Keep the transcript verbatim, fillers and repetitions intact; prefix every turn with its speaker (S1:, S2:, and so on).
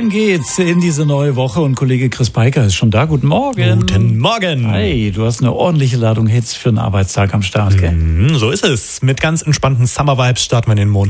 S1: Rein geht's in diese neue Woche und Kollege Chris Peiker ist schon da. Guten Morgen.
S2: Guten Morgen.
S1: Hi, du hast eine ordentliche Ladung Hits für einen Arbeitstag am Start, gell?
S2: Mm, so ist es. Mit ganz entspannten Summer-Vibes starten wir in den Montag.